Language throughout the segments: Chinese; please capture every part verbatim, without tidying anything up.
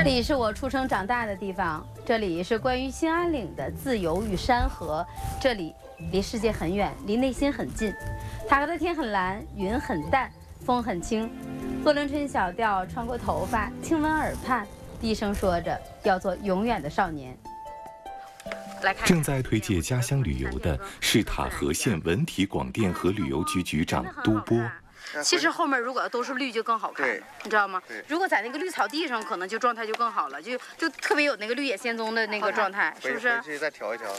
这里是我出生长大的地方，这里是关于兴安岭的自由与山河，这里离世界很远，离内心很近。塔河的天很蓝，云很淡，风很轻，鄂伦春小调穿过头发，轻吻耳畔，低声说着要做永远的少年。 正在推介家乡旅游的是塔河县文体广电和旅游局局长都波。 其实后面如果都是绿就更好看，你知道吗？如果在那个绿草地上，可能就状态就更好了，就就特别有那个绿野仙踪的那个状态，是不是？ 回去再调一调。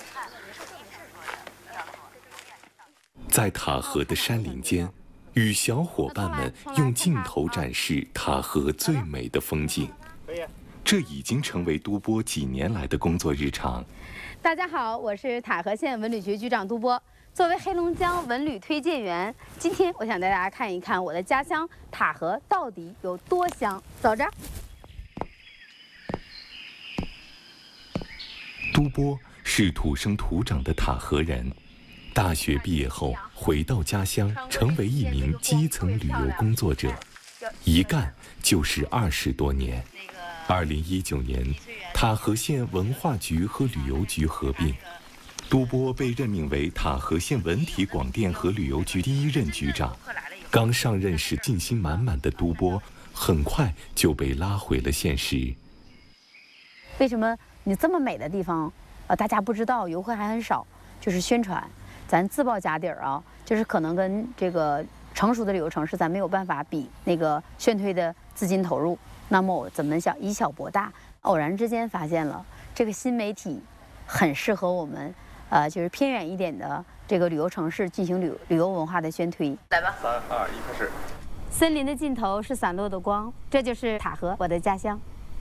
在塔河的山林间，与小伙伴们用镜头展示塔河最美的风景。这已经成为都波几年来的工作日常。 大家好，我是塔河县文旅局局长都波。作为黑龙江文旅推荐员，今天我想带大家看一看我的家乡塔河到底有多香。走着。 都波是土生土长的塔河人，大学毕业后回到家乡，成为一名基层旅游工作者，一干就是二十多年。二零一九年，塔河县文化局和旅游局合并，都波被任命为塔河县文体广电和旅游局第一任局长。刚上任时信心满满的都波，很快就被拉回了现实。 为什么你这么美的地方，呃，大家不知道，游客还很少？就是宣传，咱自报家底儿啊，就是可能跟这个成熟的旅游城市，咱没有办法比那个宣推的资金投入。那么我怎么想以小博大？偶然之间发现了这个新媒体很适合我们，呃，就是偏远一点的这个旅游城市进行旅旅游文化的宣推。来吧， 三二一，开始。 森林的尽头是散落的光，这就是塔河，我的家乡。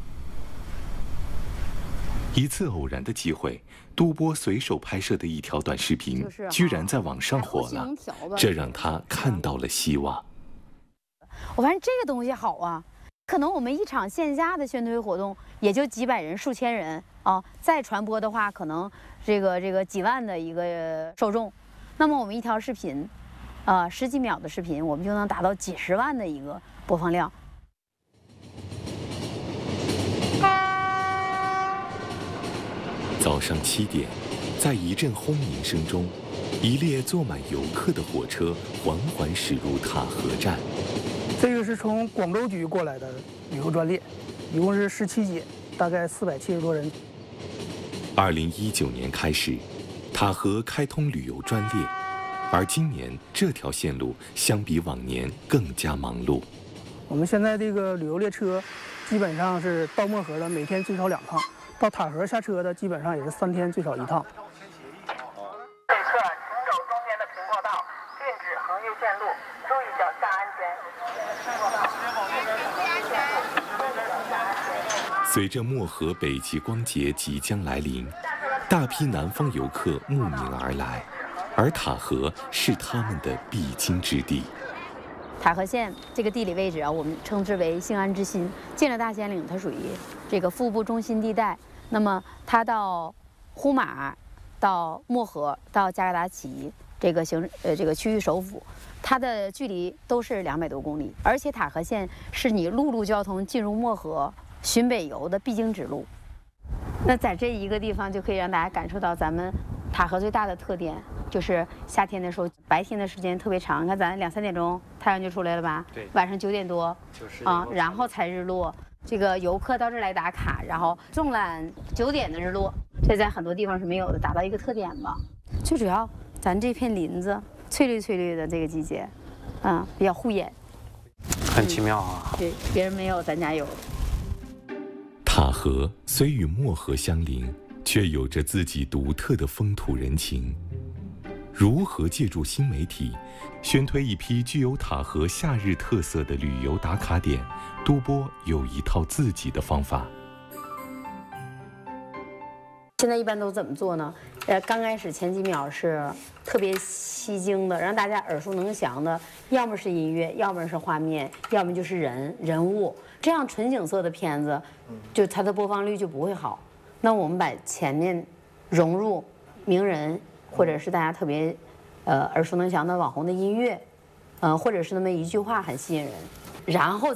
一次偶然的机会，都波随手拍摄的一条短视频，居然在网上火了，这让他看到了希望。 我发现这个东西好啊。可能我们一场线下的宣推活动也就几百人、数千人啊，再传播的话，可能这个这个几万的一个受众。那么我们一条视频，呃，十几秒的视频，我们就能达到几十万的一个播放量。 早上七点，在一阵轰鸣声中，一列坐满游客的火车缓缓驶入塔河站。 这个是从广州局过来的旅游专列，一共是十七节，大概四百七十多人。 二零一九年开始，塔河开通旅游专列，而今年这条线路相比往年更加忙碌。 我们现在这个旅游列车，基本上是到漠河的每天最少两趟，到塔河下车的基本上也是三天最少一趟。 旅客请走中间的平过道，禁止横越线路，注意脚下安全。 随着漠河北极光节即将来临，大批南方游客慕名而来，而塔河是他们的必经之地。 塔河县这个地理位置啊，我们称之为兴安之心。进了大兴安岭，它属于这个腹部中心地带。那么它到呼玛、到漠河、到加格达奇这个行呃这个区域首府，它的距离都是两百多公里。而且塔河县是你陆路交通进入漠河巡北游的必经之路。那在这一个地方就可以让大家感受到咱们塔河最大的特点，就是夏天的时候白天的时间特别长。你看咱两三点钟太阳就出来了吧？ 对。 晚上九点多， 就是啊，然后才日落。这个游客到这儿来打卡，然后纵览九点的日落，这在很多地方是没有的，达到一个特点吧。最主要，咱这片林子翠绿翠绿的这个季节，嗯，比较护眼， 很奇妙啊。 嗯、对，别人没有，咱家有。 塔河虽与漠河相邻，却有着自己独特的风土人情。如何借助新媒体宣推一批具有塔河夏日特色的旅游打卡点？都波有一套自己的方法。 现在一般都怎么做呢？呃，刚开始前几秒是特别吸睛的，让大家耳熟能详的，要么是音乐，要么是画面，要么就是人人物。这样纯景色的片子，就它的播放率就不会好。那我们把前面融入名人，或者是大家特别呃耳熟能详的网红的音乐，呃，或者是那么一句话很吸引人，然后